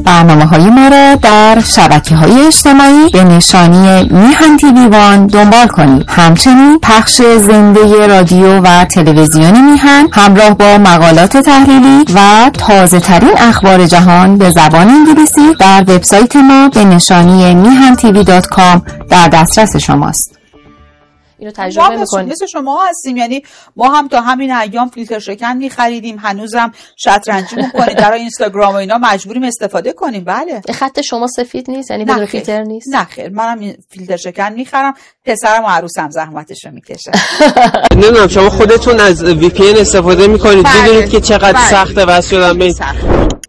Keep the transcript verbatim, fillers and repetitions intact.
برنامه‌های ما را در شبکه‌های اجتماعی به نشانی میهن تیوی وان دنبال کنید. همچنین پخش زنده رادیو و تلویزیون میهن همراه با مقالات تحلیلی و تازه‌ترین اخبار جهان به زبان انگلیسی در وبسایت ما به نشانی میهن تیوی دات کام در دسترس شماست. اینو تجربه میکنیم. مثل شما هستیم، یعنی ما هم تا همین ایام فیلتر شکن میخریدیم، هنوزم شطرنجی میکنیم، در اینستاگرام و اینا مجبوریم استفاده کنیم. بله. خط شما سفید نیست، یعنی بدون فیلتر نیست؟ نه خیر، منم فیلتر شکن میخرم، پسرم و عروسم زحمتش رو میکشن. نمیدونم شما خودتون از وی پی ان استفاده میکنید؟ بله. میدونید که چقدر بله. سخته واسه شدن به